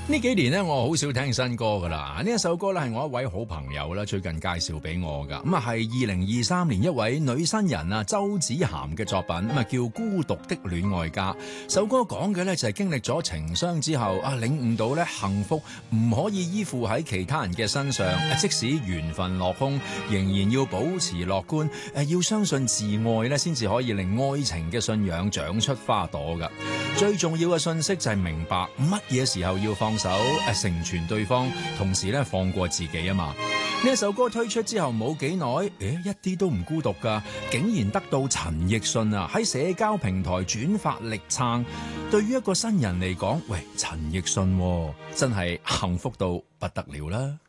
呢幾年咧，我好少聽新歌噶啦。呢一首歌咧係我一位好朋友啦，最近介紹俾我噶。咁啊係2023年一位女新人啊周子涵嘅作品，咁啊叫《孤獨的戀愛家》。首歌講嘅咧就係經歷咗情傷之後啊，領悟到咧幸福唔可以依附喺其他人嘅身上，即使緣分落空，仍然要保持樂觀。要相信自愛咧，先至可以令愛情嘅信仰長出花朵噶。最重要嘅信息就係明白乜嘢時候要放手，成全對方，同時咧放過自己啊嘛。呢一首歌推出之後冇幾耐，一啲都唔孤獨噶，竟然得到陳奕迅啊喺社交平台轉發力撐。對於一個新人嚟講，喂，陳奕迅真係幸福到不得了啦！